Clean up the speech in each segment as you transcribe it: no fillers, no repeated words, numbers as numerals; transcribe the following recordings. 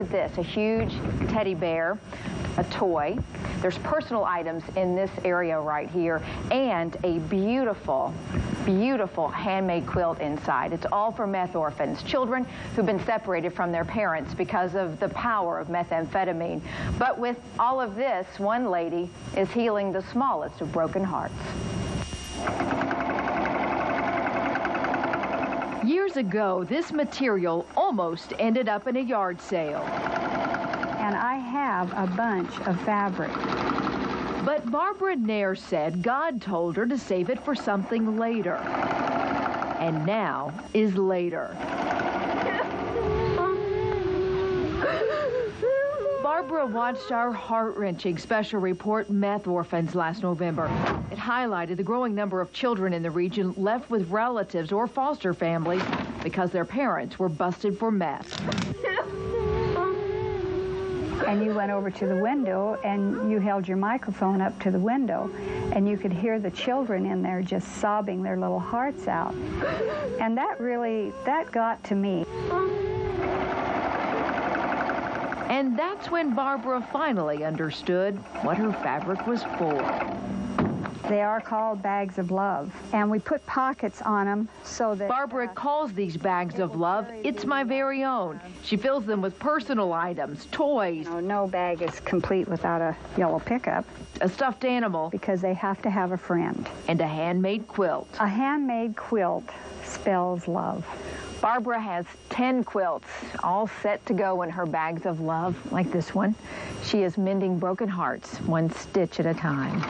This, a huge teddy bear, a toy. There's personal items in this area right here, and a beautiful, beautiful handmade quilt inside. It's all for meth orphans, children who've been separated from their parents because of the power of methamphetamine. But with all of this, one lady is healing the smallest of broken hearts. Years ago, this material almost ended up in a yard sale. And I have a bunch of fabric. But Barbara Nair said God told her to save it for something later. And now is later. Barbara watched our heart-wrenching special report, Meth Orphans, last November. It highlighted the growing number of children in the region left with relatives or foster families because their parents were busted for meth. And you went over to the window and you held your microphone up to the window and you could hear the children in there just sobbing their little hearts out. And that got to me. And that's when Barbara finally understood what her fabric was for. They are called bags of love, and we put pockets on them so that... Barbara calls these bags of love, It's My Very Own. She fills them with personal items, toys. No bag is complete without a yellow pickup. A stuffed animal. Because they have to have a friend. And a handmade quilt. A handmade quilt spells love. Barbara has 10 quilts, all set to go in her bags of love, like this one. She is mending broken hearts, one stitch at a time.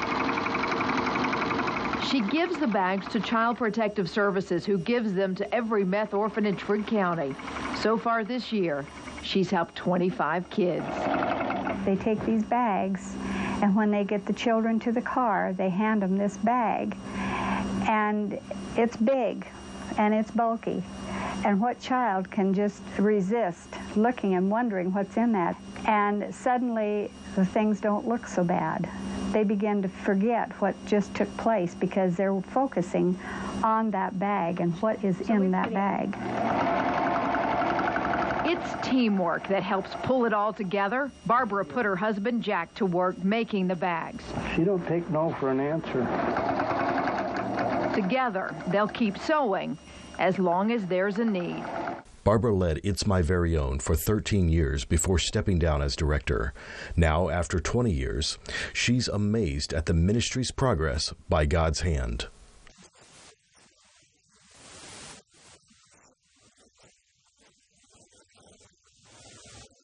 She gives the bags to Child Protective Services, who gives them to every meth orphan in Trigg County. So far this year, she's helped 25 kids. They take these bags, and when they get the children to the car, they hand them this bag. And it's big, and it's bulky. And what child can just resist looking and wondering what's in that? And suddenly, the things don't look so bad. They begin to forget what just took place because they're focusing on that bag and what is in that bag. It's teamwork that helps pull it all together. Barbara put her husband, Jack, to work making the bags. She don't take no for an answer. Together, they'll keep sewing as long as there's a need. Barbara led It's My Very Own for 13 years before stepping down as director. Now, after 20 years, she's amazed at the ministry's progress by God's hand.